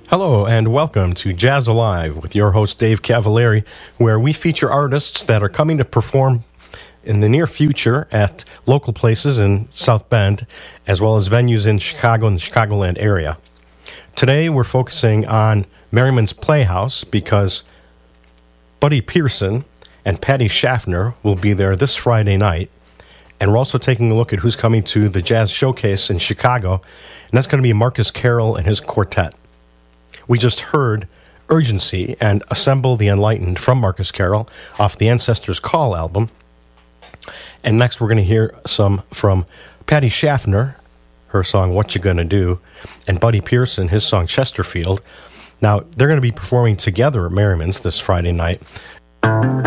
Hello and welcome to Jazz Alive with your host Dave Cavalieri, where we feature artists that are coming to perform in the near future at local places in South Bend, as well as venues in Chicago and the Chicagoland area. Today we're focusing on Merriman's Playhouse because Buddy Pearson and Patty Schaffner will be there this Friday night. And we're also taking a look at who's coming to the Jazz Showcase in Chicago, and that's going to be Marcus Carroll and his quartet. We just heard Urgency and Assemble the Enlightened from Marcus Carroll off the Ancestors Call album. And next we're going to hear some from Patty Schaffner, her song What You Gonna Do, and Buddy Pearson, his song Chesterfield. Now, they're going to be performing together at Merriman's this Friday night.